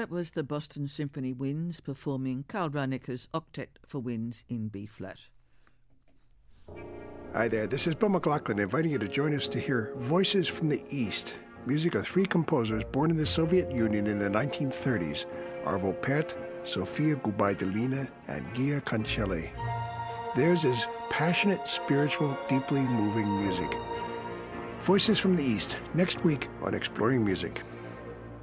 that was the Boston Symphony Winds performing Carl Reineker's Octet for Winds in B-flat. Hi there, this is Bill McLaughlin inviting you to join us to hear Voices from the East, music of three composers born in the Soviet Union in the 1930s, Arvo Pärt, Sofia Gubaidulina, and Gia Cancelli. Theirs is passionate, spiritual, deeply moving music. Voices from the East, next week on Exploring Music.